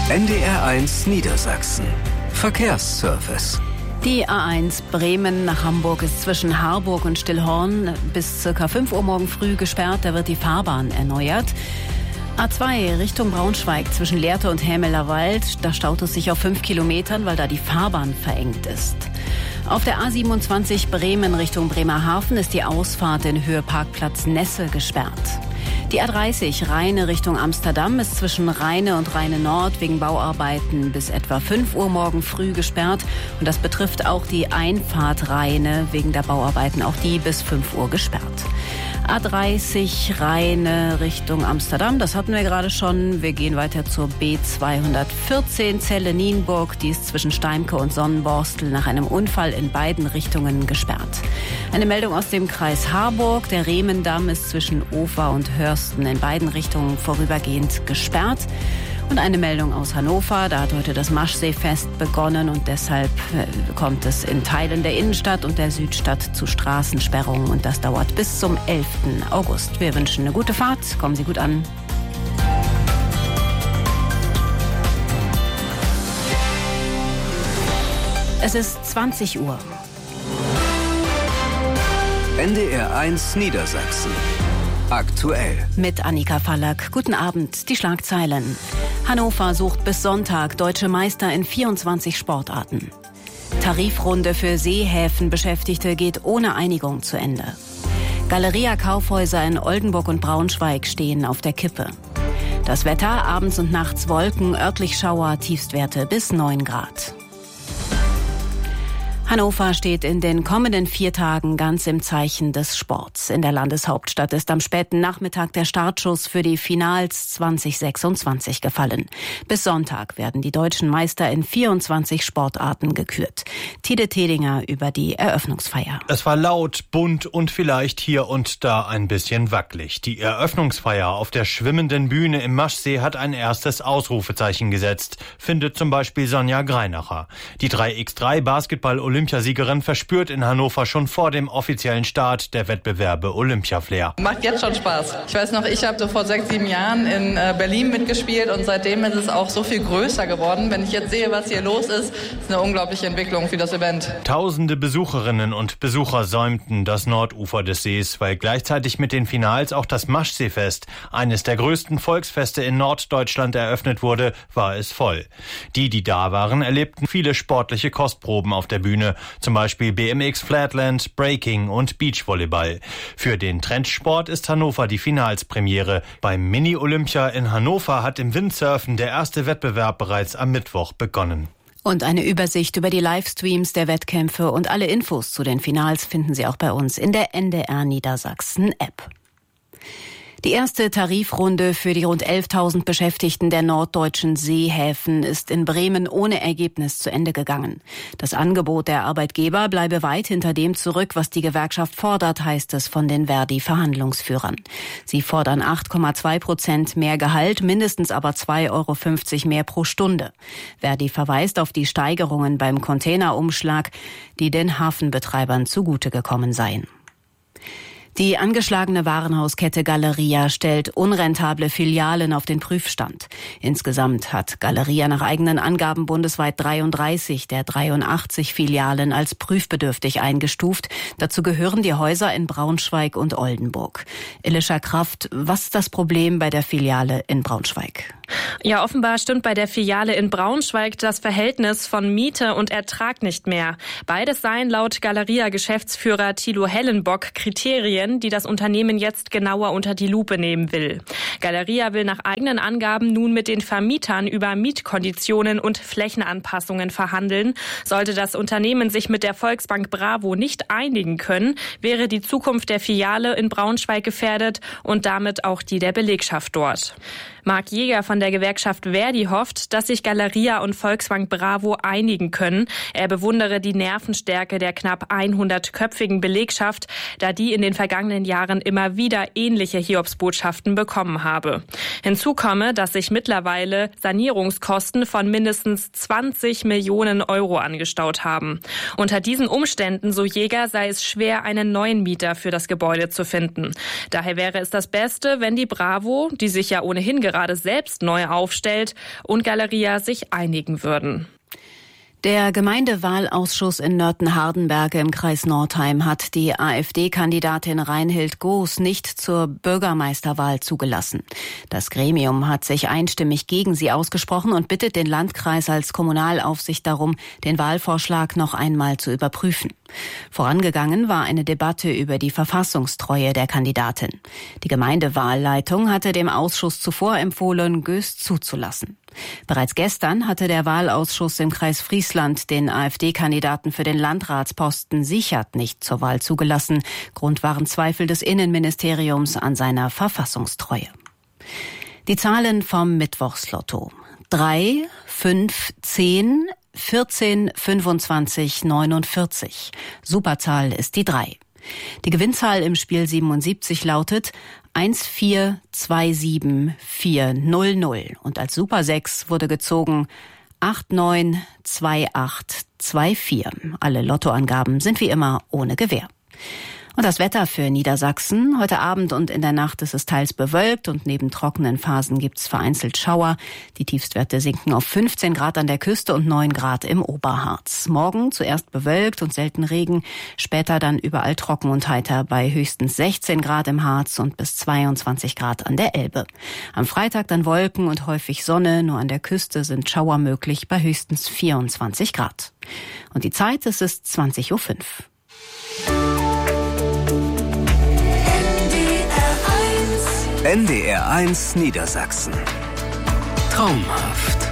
NDR1 Niedersachsen. Verkehrsservice. Die A1 Bremen nach Hamburg ist zwischen Harburg und Stillhorn bis ca. 5 Uhr morgen früh gesperrt. Da wird die Fahrbahn erneuert. A2 Richtung Braunschweig zwischen Lehrte und Hämeler Wald. Da staut es sich auf 5 Kilometern, weil da die Fahrbahn verengt ist. Auf der A27 Bremen Richtung Bremerhaven ist die Ausfahrt in Höhe Parkplatz Nesse gesperrt. Die A30 Rheine Richtung Amsterdam ist zwischen Rheine und Rheine Nord wegen Bauarbeiten bis etwa 5 Uhr morgen früh gesperrt. Und das betrifft auch die Einfahrt Rheine wegen der Bauarbeiten, auch die bis 5 Uhr gesperrt. A30 Rheine Richtung Amsterdam, das hatten wir gerade schon. Wir gehen weiter zur B214 Celle-Nienburg. Die ist zwischen Steimke und Sonnenborstel nach einem Unfall in beiden Richtungen gesperrt. Eine Meldung aus dem Kreis Harburg. Der Rehmendamm ist zwischen Ofer und Hörsten in beiden Richtungen vorübergehend gesperrt. Und eine Meldung aus Hannover, da hat heute das Maschseefest begonnen und deshalb kommt es in Teilen der Innenstadt und der Südstadt zu Straßensperrungen und das dauert bis zum 11. August. Wir wünschen eine gute Fahrt, kommen Sie gut an. Es ist 20 Uhr. NDR1 Niedersachsen. Aktuell. Mit Annika Fallack. Guten Abend. Die Schlagzeilen. Hannover sucht bis Sonntag deutsche Meister in 24 Sportarten. Tarifrunde für Seehäfenbeschäftigte geht ohne Einigung zu Ende. Galeria-Kaufhäuser in Oldenburg und Braunschweig stehen auf der Kippe. Das Wetter, abends und nachts Wolken, örtlich Schauer, Tiefstwerte bis 9 Grad. Hannover steht in den kommenden 4 Tagen ganz im Zeichen des Sports. In der Landeshauptstadt ist am späten Nachmittag der Startschuss für die Finals 2026 gefallen. Bis Sonntag werden die deutschen Meister in 24 Sportarten gekürt. Tide Tedinger über die Eröffnungsfeier. Es war laut, bunt und vielleicht hier und da ein bisschen wackelig. Die Eröffnungsfeier auf der schwimmenden Bühne im Maschsee hat ein erstes Ausrufezeichen gesetzt, findet zum Beispiel Sonja Greinacher. Die 3x3 Basketball-Olympiasiegerin verspürt in Hannover schon vor dem offiziellen Start der Wettbewerbe Olympia-Flair. Macht jetzt schon Spaß. Ich weiß noch, ich habe so vor 6, 7 Jahren in Berlin mitgespielt und seitdem ist es auch so viel größer geworden. Wenn ich jetzt sehe, was hier los ist, ist eine unglaubliche Entwicklung für das Event. Tausende Besucherinnen und Besucher säumten das Nordufer des Sees, weil gleichzeitig mit den Finals auch das Maschseefest, eines der größten Volksfeste in Norddeutschland, eröffnet wurde, war es voll. Die da waren, erlebten viele sportliche Kostproben auf der Bühne. Zum Beispiel BMX, Flatland, Breaking und Beachvolleyball. Für den Trendsport ist Hannover die Finalspremiere. Beim Mini-Olympia in Hannover hat im Windsurfen der erste Wettbewerb bereits am Mittwoch begonnen. Und eine Übersicht über die Livestreams der Wettkämpfe und alle Infos zu den Finals finden Sie auch bei uns in der NDR Niedersachsen App. Die erste Tarifrunde für die rund 11.000 Beschäftigten der norddeutschen Seehäfen ist in Bremen ohne Ergebnis zu Ende gegangen. Das Angebot der Arbeitgeber bleibe weit hinter dem zurück, was die Gewerkschaft fordert, heißt es von den Verdi-Verhandlungsführern. Sie fordern 8,2% mehr Gehalt, mindestens aber 2,50 € mehr pro Stunde. Verdi verweist auf die Steigerungen beim Containerumschlag, die den Hafenbetreibern zugute gekommen seien. Die angeschlagene Warenhauskette Galeria stellt unrentable Filialen auf den Prüfstand. Insgesamt hat Galeria nach eigenen Angaben bundesweit 33 der 83 Filialen als prüfbedürftig eingestuft. Dazu gehören die Häuser in Braunschweig und Oldenburg. Elisha Kraft, was ist das Problem bei der Filiale in Braunschweig? Ja, offenbar stimmt bei der Filiale in Braunschweig das Verhältnis von Miete und Ertrag nicht mehr. Beides seien laut Galeria-Geschäftsführer Thilo Hellenbock Kriterien, die das Unternehmen jetzt genauer unter die Lupe nehmen will. Galeria will nach eigenen Angaben nun mit den Vermietern über Mietkonditionen und Flächenanpassungen verhandeln. Sollte das Unternehmen sich mit der Volksbank Bravo nicht einigen können, wäre die Zukunft der Filiale in Braunschweig gefährdet und damit auch die der Belegschaft dort. Marc Jäger von der Gewerkschaft Verdi hofft, dass sich Galeria und Volksbank Bravo einigen können. Er bewundere die Nervenstärke der knapp 100-köpfigen Belegschaft, da die in den vergangenen Jahren immer wieder ähnliche Hiobsbotschaften bekommen habe. Hinzu komme, dass sich mittlerweile Sanierungskosten von mindestens 20 Millionen € angestaut haben. Unter diesen Umständen, so Jäger, sei es schwer, einen neuen Mieter für das Gebäude zu finden. Daher wäre es das Beste, wenn die Bravo, die sich ja ohnehin gerade gerade selbst neu aufstellt und Galeria sich einigen würden. Der Gemeindewahlausschuss in Nörten-Hardenberge im Kreis Northeim hat die AfD-Kandidatin Reinhild Goos nicht zur Bürgermeisterwahl zugelassen. Das Gremium hat sich einstimmig gegen sie ausgesprochen und bittet den Landkreis als Kommunalaufsicht darum, den Wahlvorschlag noch einmal zu überprüfen. Vorangegangen war eine Debatte über die Verfassungstreue der Kandidatin. Die Gemeindewahlleitung hatte dem Ausschuss zuvor empfohlen, Goos zuzulassen. Bereits gestern hatte der Wahlausschuss im Kreis Friesland den AfD-Kandidaten für den Landratsposten Sichert nicht zur Wahl zugelassen. Grund waren Zweifel des Innenministeriums an seiner Verfassungstreue. Die Zahlen vom Mittwochslotto: 3, 5, 10, 14, 25, 49. Superzahl ist die 3. Die Gewinnzahl im Spiel 77 lautet 1427400 und als Super 6 wurde gezogen 892824. Alle Lottoangaben sind wie immer ohne Gewähr. Und das Wetter für Niedersachsen. Heute Abend und in der Nacht ist es teils bewölkt und neben trockenen Phasen gibt's vereinzelt Schauer. Die Tiefstwerte sinken auf 15 Grad an der Küste und 9 Grad im Oberharz. Morgen zuerst bewölkt und selten Regen, später dann überall trocken und heiter bei höchstens 16 Grad im Harz und bis 22 Grad an der Elbe. Am Freitag dann Wolken und häufig Sonne, nur an der Küste sind Schauer möglich bei höchstens 24 Grad. Und die Zeit, es ist 20:05 Uhr. NDR 1 Niedersachsen. Traumhaft.